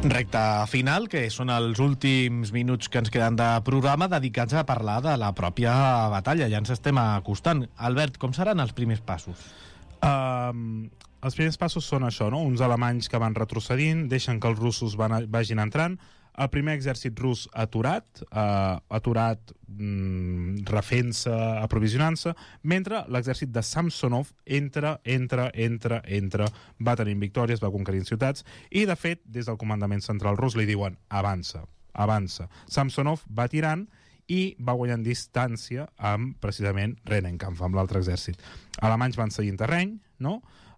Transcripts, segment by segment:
Recte final, que són els últims minuts que ens queden de programa dedicats a parlar de la pròpia batalla. Ja ens estem acostant. Albert, com seran els primers passos? Els primers passos són això, no? Uns alemanys que van retrocedint, deixen que els russos vagin entrant. El primer exèrcit rus aturat, refent-se, aprovisionant-se, mentre l'exèrcit de Samsonov entra, va tenint victòries, va conquerint ciutats, i de fet, des del comandament central rus li diuen avança. Samsonov va tirant i va guanyant distància amb, precisament, Rennenkampf, amb l'altre exèrcit. Alemanys van seguint terreny, no?,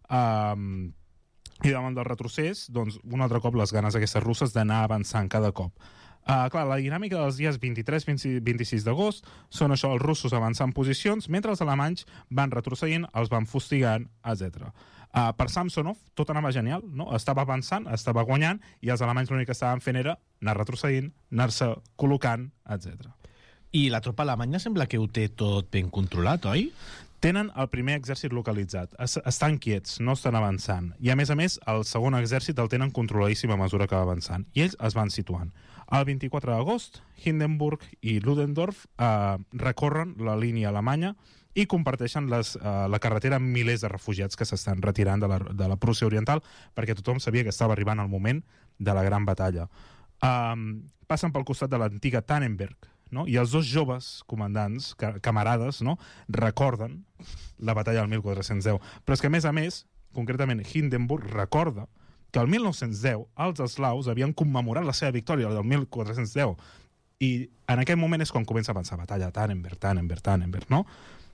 i davant del retrocés, doncs, un altre cop les ganes aquestes russes d'anar avançant cada cop. Clar, la dinàmica dels dies 23 i 26 d'agost són això, els russos avançant posicions, mentre els alemanys van retrocedint, els van fustigant, etc. Per Samsonov tot anava genial, no? Estava avançant, estava guanyant, i els alemanys l'únic que estaven fent era anar retrocedint, anar-se col·locant, etc. I la tropa alemanya sembla que ho té tot ben controlat, oi? Tenen el primer exèrcit localitzat. Estan quiets, no estan avançant. I, a més, el segon exèrcit el tenen controladíssim a mesura que va avançant. I ells es van situant. El 24 d'agost, Hindenburg i Ludendorff recorren la línia alemanya i comparteixen la carretera amb milers de refugiats que s'estan retirant de la Prússia Oriental, perquè tothom sabia que estava arribant el moment de la gran batalla. Passen pel costat de l'antiga Tannenberg, no? I els dos joves comandants, camarades, no?, recorden la batalla del 1410. Però és que, a més, concretament Hindenburg recorda que el 1910 els eslaus havien commemorat la seva victòria, la del 1410. I en aquest moment és quan comença a pensar batalla Tannenberg, no?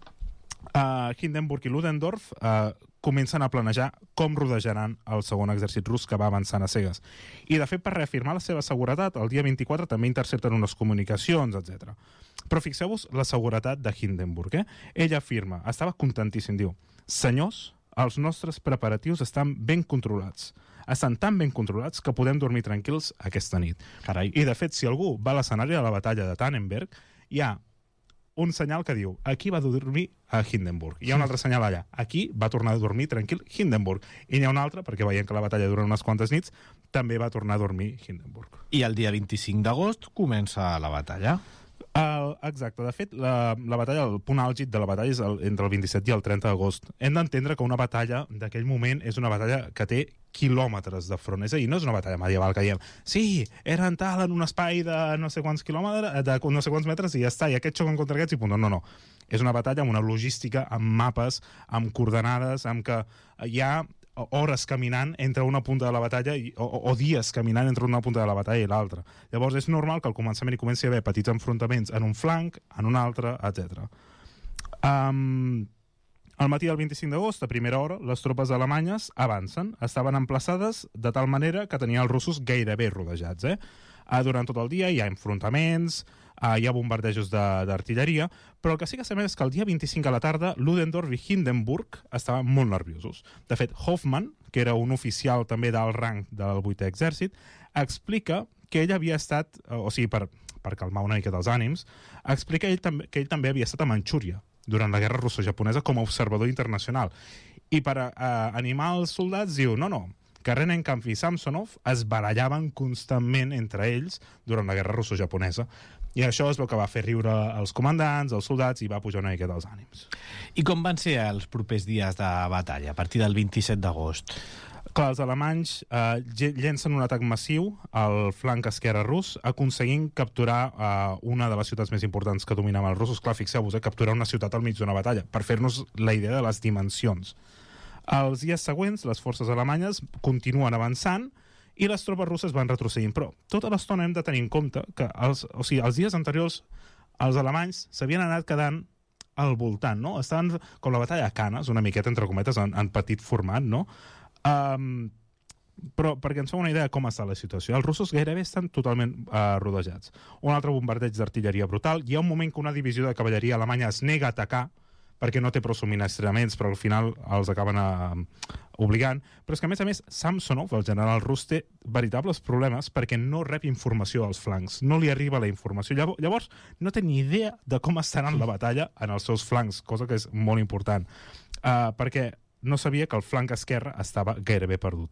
Hindenburg i Ludendorff comencen a planejar com rodejaran el segon exèrcit rus que va avançant a cegues. I, de fet, per reafirmar la seva seguretat, el dia 24 també intercepten unes comunicacions, etc. Però fixeu-vos la seguretat de Hindenburg. Ell afirma, estava contentíssim, diu: senyors, els nostres preparatius estan ben controlats. Estan tan ben controlats que podem dormir tranquils aquesta nit. Carai. I, de fet, si algú va a l'escenari de la batalla de Tannenberg, hi ha un senyal que diu, aquí va dormir a Hindenburg. Hi ha un altre senyal allà, aquí va tornar a dormir tranquil Hindenburg. I n'hi ha un altre, perquè veiem que la batalla dura unes quantes nits, també va tornar a dormir Hindenburg. I el dia 25 d'agost comença la batalla. Exacte, de fet, la batalla, el punt àlgid de la batalla és entre el 27 i el 30 d'agost. Hem d'entendre que una batalla d'aquell moment és una batalla que té quilòmetres de front, és a dir, no és una batalla medieval que diem, sí, eren tal en un espai de no sé quants quilòmetres, de no sé quants metres i ja està, i aquests xoquen contra aquests i punt. No. És una batalla amb una logística, amb mapes, amb coordenades, amb que hi ha hores caminant entre una punta de la batalla o dies caminant entre una punta de la batalla i l'altra. Llavors és normal que al començament hi comenci a haver petits enfrontaments en un flanc, en un altre, etc. Al matí del 25 d'agost, a primera hora, les tropes alemanyes avancen. Estaven emplaçades de tal manera que tenien els russos gairebé rodejats. Durant tot el dia hi ha enfrontaments, hi ha bombardejos d'artilleria, però el que sí que sabem és que el dia 25 a la tarda Ludendorff i Hindenburg estaven molt nerviosos. De fet, Hoffmann, que era un oficial també d'alt rang del 8è exèrcit, explica que ell havia estat, o sigui, per calmar una mica dels ànims, explica que ell també havia estat a Manxúria durant la guerra russo-japonesa com a observador internacional. I per animar els soldats diu, no, que Rennenkampf i Samsonov es barallaven constantment entre ells durant la guerra russo-japonesa. I això és el que va fer riure els comandants, els soldats, i va pujar una miqueta els ànims. I com van ser els propers dies de batalla, a partir del 27 d'agost? Clar, els alemanys llencen un atac massiu al flanc esquerre rus, aconseguint capturar una de les ciutats més importants que dominaven els russos. Clar, fixeu-vos, capturar una ciutat al mig d'una batalla, per fer-nos la idea de les dimensions. Els dies següents, les forces alemanyes continuen avançant i les tropes russes van retrocedint. Però tota l'estona hem de tenir en compte que els dies anteriors els alemanys s'havien anat quedant al voltant, no? Estaven com la batalla de Canes, una miqueta, entre cometes, en petit format, no? Però perquè ens fa una idea de com està la situació, els russos gairebé estan totalment rodejats. Un altre bombardeig d'artilleria brutal. Hi ha un moment que una divisió de cavalleria alemanya es nega a atacar perquè no té prou subministraments, però al final els acaben obligant. Però és que, a més, Samsonov, el general rus, té veritables problemes perquè no rep informació als flancs, no li arriba la informació. Llavors, no té ni idea de com estaran la batalla en els seus flancs, cosa que és molt important, perquè no sabia que el flanc esquerre estava gairebé perdut.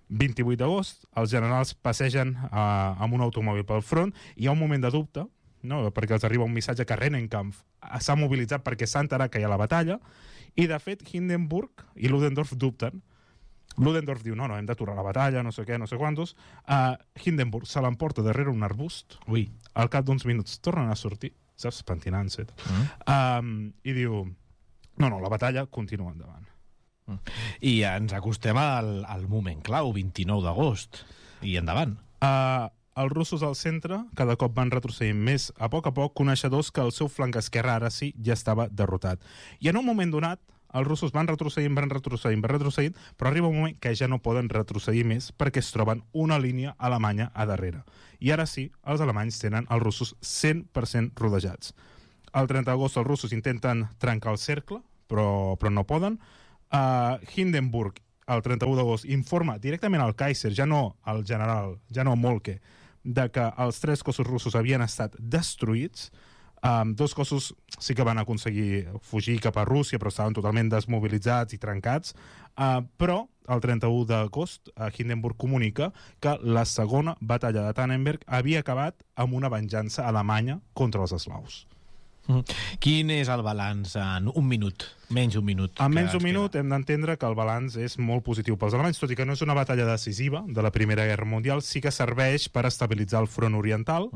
28 d'agost, els generals passegen amb un automòbil pel front i hi ha un moment de dubte, no? Perquè els arriba un missatge que Rennenkampf s'ha mobilitzat perquè s'ha enterat que hi ha la batalla, i de fet Hindenburg i Ludendorff dubten. Ludendorff diu, no, hem d'aturar la batalla, no sé què, no sé quantos. Hindenburg se l'emporta darrere un arbust. Ui. Al cap d'uns minuts tornen a sortir, saps, pentinant-se. I diu, no, la batalla continua endavant. I ens acostem al moment clau, 29 d'agost, i endavant. Els russos al centre cada cop van retrocedint més, a poc, coneixedors que el seu flanc esquerre ara sí ja estava derrotat. I en un moment donat, els russos van retrocedint, però arriba un moment que ja no poden retrocedir més perquè es troben una línia alemanya a darrere. I ara sí, els alemanys tenen els russos 100% rodejats. El 30 d'agost els russos intenten trencar el cercle, però no poden. Hindenburg, el 31 d'agost, informa directament al Kaiser, ja no al general, ja no Moltke, de que els 3 cossos russos havien estat destruïts. 2 cossos sí que van aconseguir fugir cap a Rússia, però estaven totalment desmobilitzats i trencats. Però el 31 d'agost Hindenburg comunica que la segona batalla de Tannenberg havia acabat amb una venjança alemanya contra els eslaus. Quin és el balanç en un minut? Menys un minut. En menys d'un minut hem d'entendre que el balanç és molt positiu pels alemanys, tot i que no és una batalla decisiva de la Primera Guerra Mundial, sí que serveix per estabilitzar el front oriental.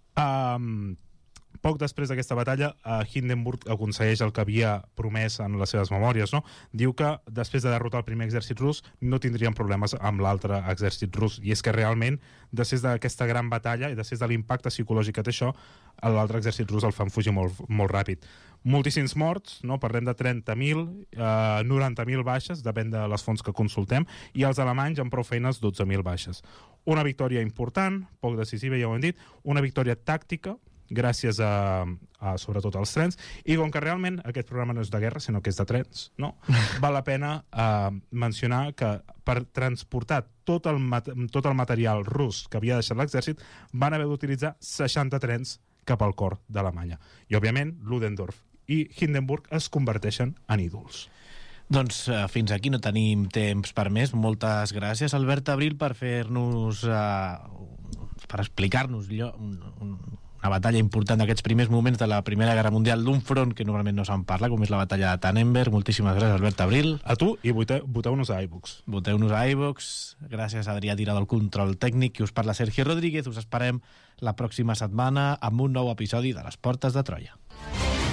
Poc després d'aquesta batalla, Hindenburg aconsegueix el que havia promès en les seves memòries, no? Diu que després de derrotar el primer exèrcit rus no tindrien problemes amb l'altre exèrcit rus. I és que realment, després d'aquesta gran batalla i després de l'impacte psicològic que té això, l'altre exèrcit rus el fan fugir molt, molt ràpid. Moltíssims morts, no? Parlem de 30.000, 90.000 baixes, depèn de les fonts que consultem, i els alemanys amb prou feines 12.000 baixes. Una victòria important, poc decisiva, ja ho hem dit, una victòria tàctica, gràcies a sobretot als trens, i com que realment aquest programa no és de guerra, sinó que és de trens, no? Val la pena mencionar que per transportar tot el material rus que havia deixat l'exèrcit van haver d'utilitzar 60 trens cap al cor d'Alemanya. I, òbviament, Ludendorff i Hindenburg es converteixen en ídols. Doncs fins aquí no tenim temps per més. Moltes gràcies, Albert Abril, per fer-nos... per explicar-nos una batalla important d'aquests primers moments de la Primera Guerra Mundial, d'un front que normalment no se'n parla, com és la batalla de Tannenberg. Moltíssimes gràcies, Albert Abril. A tu, i voteu-nos a iVox. Voteu-nos a iVox. Gràcies a Adrià Tira del control tècnic, i us parla Sergi Rodríguez. Us esperem la pròxima setmana amb un nou episodi de Les Portes de Troia.